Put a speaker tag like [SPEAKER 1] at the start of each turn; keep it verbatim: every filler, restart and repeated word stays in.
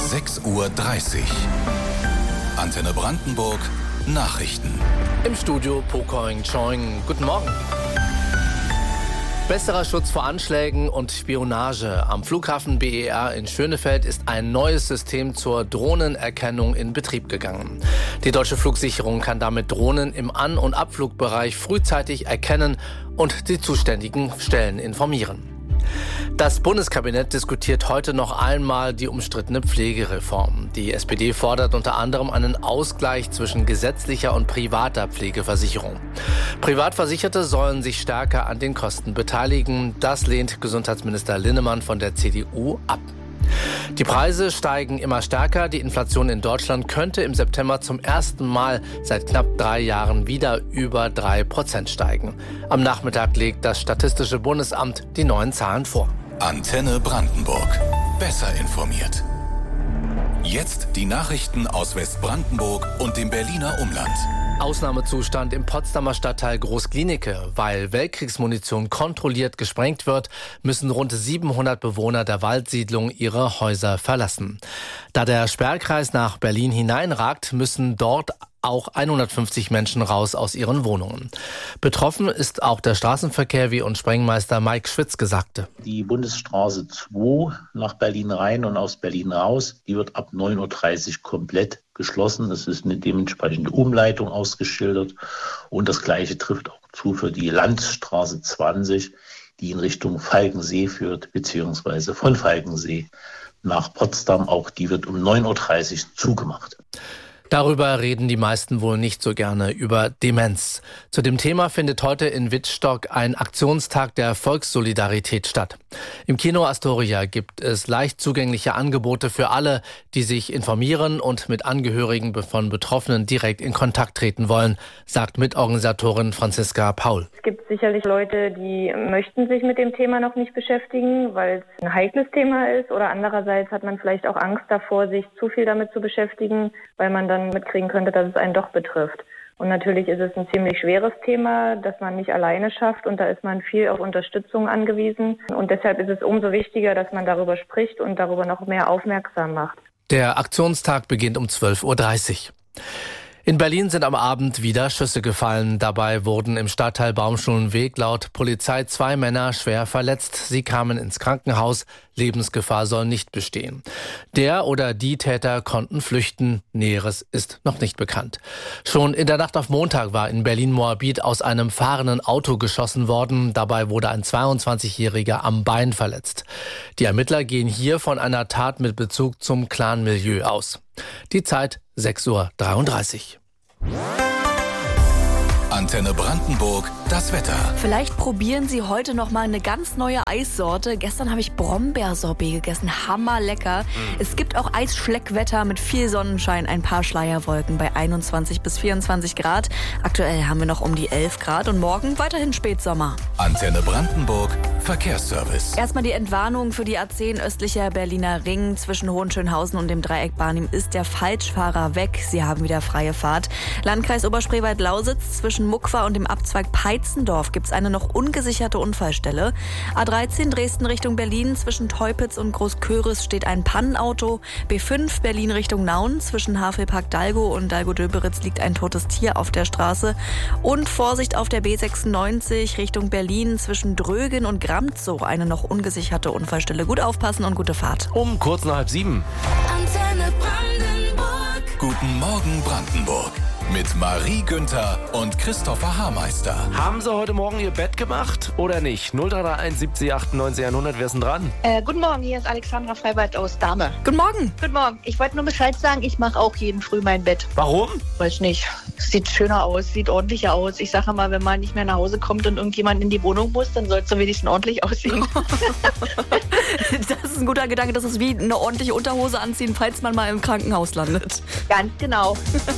[SPEAKER 1] sechs Uhr dreißig. Antenne Brandenburg Nachrichten.
[SPEAKER 2] Im Studio Pokoing Choing. Guten Morgen. Besserer Schutz vor Anschlägen und Spionage. Am Flughafen B E R in Schönefeld ist ein neues System zur Drohnenerkennung in Betrieb gegangen. Die deutsche Flugsicherung kann damit Drohnen im An- und Abflugbereich frühzeitig erkennen und die zuständigen Stellen informieren. Das Bundeskabinett diskutiert heute noch einmal die umstrittene Pflegereform. Die S P D fordert unter anderem einen Ausgleich zwischen gesetzlicher und privater Pflegeversicherung. Privatversicherte sollen sich stärker an den Kosten beteiligen. Das lehnt Gesundheitsminister Linnemann von der C D U ab. Die Preise steigen immer stärker. Die Inflation in Deutschland könnte im September zum ersten Mal seit knapp drei Jahren wieder über drei Prozent steigen. Am Nachmittag legt das Statistische Bundesamt die neuen Zahlen vor.
[SPEAKER 1] Antenne Brandenburg. Besser informiert. Jetzt die Nachrichten aus Westbrandenburg und dem Berliner Umland.
[SPEAKER 2] Ausnahmezustand im Potsdamer Stadtteil Großglienicke. Weil Weltkriegsmunition kontrolliert gesprengt wird, müssen rund siebenhundert Bewohner der Waldsiedlung ihre Häuser verlassen. Da der Sperrkreis nach Berlin hineinragt, müssen dort auch hundertfünfzig Menschen raus aus ihren Wohnungen. Betroffen ist auch der Straßenverkehr, wie uns Sprengmeister Mike Schwitz sagte.
[SPEAKER 3] Die Bundesstraße zwei nach Berlin rein und aus Berlin raus, die wird ab neun Uhr dreißig komplett geschlossen. Es ist eine dementsprechende Umleitung ausgeschildert. Und das Gleiche trifft auch zu für die Landstraße zwanzig, die in Richtung Falkensee führt, beziehungsweise von Falkensee nach Potsdam. Auch die wird um neun Uhr dreißig zugemacht.
[SPEAKER 2] Darüber reden die meisten wohl nicht so gerne, über Demenz. Zu dem Thema findet heute in Wittstock ein Aktionstag der Volkssolidarität statt. Im Kino Astoria gibt es leicht zugängliche Angebote für alle, die sich informieren und mit Angehörigen von Betroffenen direkt in Kontakt treten wollen, sagt Mitorganisatorin Franziska Paul.
[SPEAKER 4] Es gibt sicherlich Leute, die möchten sich mit dem Thema noch nicht beschäftigen, weil es ein heikles Thema ist, oder andererseits hat man vielleicht auch Angst davor, sich zu viel damit zu beschäftigen, weil man dann mitkriegen könnte, dass es einen doch betrifft. Und natürlich ist es ein ziemlich schweres Thema, das man nicht alleine schafft, und da ist man viel auf Unterstützung angewiesen. Und deshalb ist es umso wichtiger, dass man darüber spricht und darüber noch mehr aufmerksam macht.
[SPEAKER 2] Der Aktionstag beginnt um zwölf Uhr dreißig. In Berlin sind am Abend wieder Schüsse gefallen. Dabei wurden im Stadtteil Baumschulenweg laut Polizei zwei Männer schwer verletzt. Sie kamen ins Krankenhaus. Lebensgefahr soll nicht bestehen. Der oder die Täter konnten flüchten. Näheres ist noch nicht bekannt. Schon in der Nacht auf Montag war in Berlin-Moabit aus einem fahrenden Auto geschossen worden. Dabei wurde ein zweiundzwanzigjähriger am Bein verletzt. Die Ermittler gehen hier von einer Tat mit Bezug zum Clan-Milieu aus. Die Zeit sechs Uhr dreiunddreißig.
[SPEAKER 1] Antenne Brandenburg, das Wetter.
[SPEAKER 5] Vielleicht probieren Sie heute noch mal eine ganz neue Eissorte. Gestern habe ich Brombeersorbet gegessen. Hammerlecker. Mhm. Es gibt auch Eisschleckwetter mit viel Sonnenschein, ein paar Schleierwolken bei einundzwanzig bis vierundzwanzig Grad. Aktuell haben wir noch um die elf Grad und morgen weiterhin Spätsommer.
[SPEAKER 1] Antenne Brandenburg, Verkehrsservice.
[SPEAKER 5] Erstmal die Entwarnung für die A zehn östlicher Berliner Ring zwischen Hohenschönhausen und dem Dreieck Barnim ist der Falschfahrer weg. Sie haben wieder freie Fahrt. Landkreis Oberspreewald-Lausitz zwischen Muckwa und dem Abzweig Peitzendorf gibt es eine noch ungesicherte Unfallstelle. A dreizehn Dresden Richtung Berlin zwischen Teupitz und Großköris steht ein Pannenauto. B fünf Berlin Richtung Nauen zwischen Havelpark Dalgo und Dalgo-Döberitz liegt ein totes Tier auf der Straße. Und Vorsicht auf der B sechsundneunzig Richtung Berlin zwischen Drögen und Gramzow eine noch ungesicherte Unfallstelle. Gut aufpassen und gute Fahrt.
[SPEAKER 6] Um kurz nach halb sieben.
[SPEAKER 1] Antenne Brandenburg. Guten Morgen Brandenburg. Mit Marie Günther und Christopher Haarmeister.
[SPEAKER 6] Haben Sie heute Morgen Ihr Bett gemacht oder nicht? null drei drei eins siebzig achtundneunzig hundert, wer ist denn dran?
[SPEAKER 7] Äh, guten Morgen, hier ist Alexandra Freibad aus Dahme.
[SPEAKER 5] Guten Morgen.
[SPEAKER 7] Guten Morgen. Ich wollte nur Bescheid sagen, ich mache auch jeden Früh mein Bett.
[SPEAKER 6] Warum?
[SPEAKER 7] Weiß nicht. Sieht schöner aus, sieht ordentlicher aus. Ich sage mal, wenn man nicht mehr nach Hause kommt und irgendjemand in die Wohnung muss, dann soll es so wenigstens ordentlich aussehen.
[SPEAKER 5] Das ist ein guter Gedanke. Das ist wie eine ordentliche Unterhose anziehen, falls man mal im Krankenhaus landet.
[SPEAKER 7] Ganz genau.